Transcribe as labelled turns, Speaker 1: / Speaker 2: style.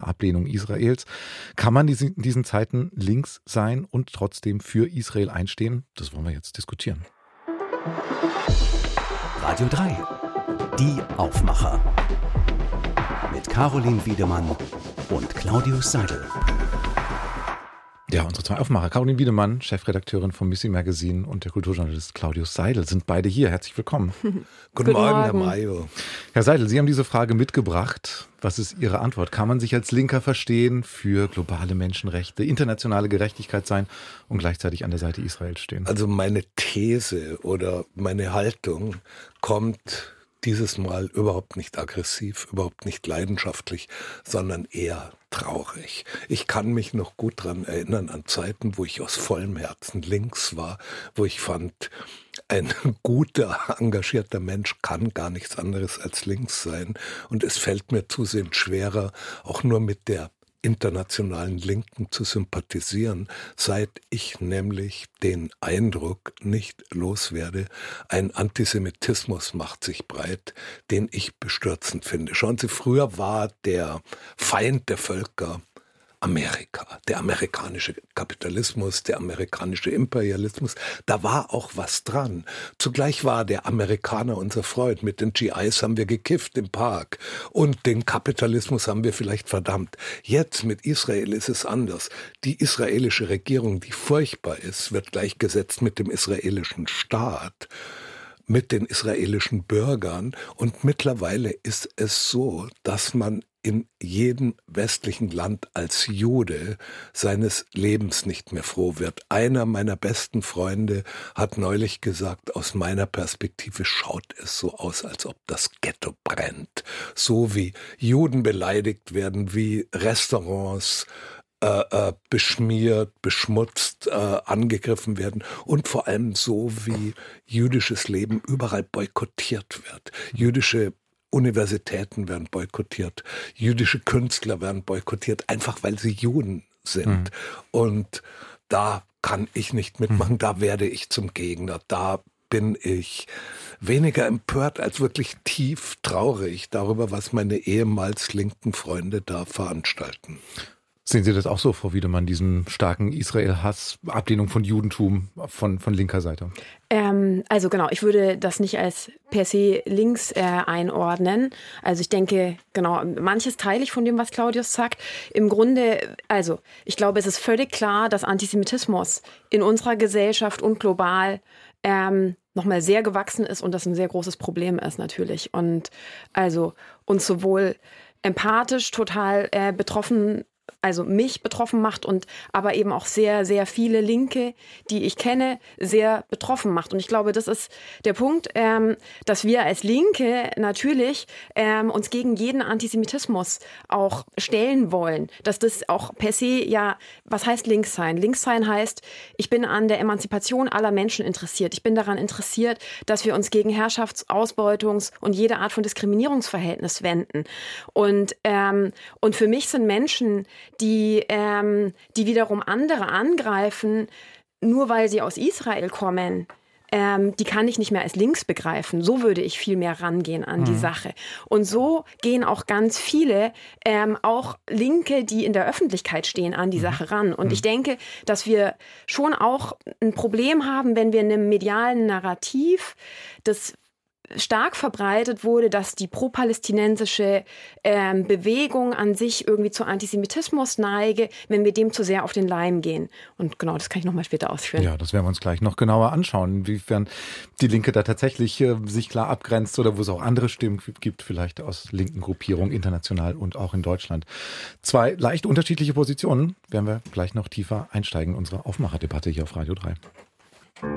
Speaker 1: Ablehnung Israels. Kann man in diesen Zeiten links sein und trotzdem für Israel einstehen? Das wollen wir jetzt diskutieren.
Speaker 2: Radio 3, die Aufmacher. Mit Caroline Wiedemann und Claudius Seidel.
Speaker 1: Ja, unsere zwei Aufmacher, Caroline Wiedemann, Chefredakteurin vom Missy Magazine, und der Kulturjournalist Claudius Seidel sind beide hier. Herzlich willkommen.
Speaker 3: Guten Morgen, Herr Mayo.
Speaker 1: Herr Seidel, Sie haben diese Frage mitgebracht. Was ist Ihre Antwort? Kann man sich als Linker verstehen, für globale Menschenrechte, internationale Gerechtigkeit sein und gleichzeitig an der Seite Israels stehen?
Speaker 3: Also meine These oder meine Haltung kommt dieses Mal überhaupt nicht aggressiv, überhaupt nicht leidenschaftlich, sondern eher traurig. Ich kann mich noch gut daran erinnern an Zeiten, wo ich aus vollem Herzen links war, wo ich fand, ein guter, engagierter Mensch kann gar nichts anderes als links sein. Und es fällt mir zusehends schwerer, auch nur mit der internationalen Linken zu sympathisieren, seit ich nämlich den Eindruck nicht loswerde, ein Antisemitismus macht sich breit, den ich bestürzend finde. Schauen Sie, früher war der Feind der Völker Amerika, der amerikanische Kapitalismus, der amerikanische Imperialismus, da war auch was dran. Zugleich war der Amerikaner unser Freund. Mit den GIs haben wir gekifft im Park und den Kapitalismus haben wir vielleicht verdammt. Jetzt mit Israel ist es anders. Die israelische Regierung, die furchtbar ist, wird gleichgesetzt mit dem israelischen Staat, mit den israelischen Bürgern, und mittlerweile ist es so, dass man in jedem westlichen Land als Jude seines Lebens nicht mehr froh wird. Einer meiner besten Freunde hat neulich gesagt, aus meiner Perspektive schaut es so aus, als ob das Ghetto brennt. So wie Juden beleidigt werden, wie Restaurants beschmiert, beschmutzt, angegriffen werden und vor allem so wie jüdisches Leben überall boykottiert wird. Jüdische Universitäten werden boykottiert, jüdische Künstler werden boykottiert, einfach weil sie Juden sind. Und da kann ich nicht mitmachen, da werde ich zum Gegner, da bin ich weniger empört als wirklich tief traurig darüber, was meine ehemals linken Freunde da veranstalten.
Speaker 1: Sehen Sie das auch so, Frau Wiedemann, diesen starken Israel-Hass, Ablehnung von Judentum von linker Seite?
Speaker 4: Also genau, ich würde das nicht als per se links einordnen. Also ich denke, genau, manches teile ich von dem, was Claudius sagt. Im Grunde, also ich glaube, es ist völlig klar, dass Antisemitismus in unserer Gesellschaft und global nochmal sehr gewachsen ist und das ein sehr großes Problem ist natürlich. Und also uns sowohl empathisch total betroffen, also mich betroffen macht, und aber eben auch sehr, sehr viele Linke, die ich kenne, sehr betroffen macht. Und ich glaube, das ist der Punkt, dass wir als Linke natürlich uns gegen jeden Antisemitismus auch stellen wollen. Dass das auch per se, ja, was heißt links sein? Links sein heißt, ich bin an der Emanzipation aller Menschen interessiert. Ich bin daran interessiert, dass wir uns gegen Herrschafts-, und jede Art von Diskriminierungsverhältnis wenden. Und für mich sind Menschen, die wiederum andere angreifen, nur weil sie aus Israel kommen, die kann ich nicht mehr als links begreifen. So würde ich viel mehr rangehen an die Sache. Und so gehen auch ganz viele, auch Linke, die in der Öffentlichkeit stehen, an die Sache ran. Und ich denke, dass wir schon auch ein Problem haben, wenn wir in einem medialen Narrativ das stark verbreitet wurde, dass die pro-palästinensische Bewegung an sich irgendwie zu Antisemitismus neige, wenn wir dem zu sehr auf den Leim gehen. Und genau, das kann ich nochmal später ausführen.
Speaker 1: Ja, das werden wir uns gleich noch genauer anschauen, inwiefern die Linke da tatsächlich sich klar abgrenzt oder wo es auch andere Stimmen gibt, vielleicht aus linken Gruppierungen, international und auch in Deutschland. Zwei leicht unterschiedliche Positionen, werden wir gleich noch tiefer einsteigen in unsere Aufmacherdebatte hier auf Radio 3.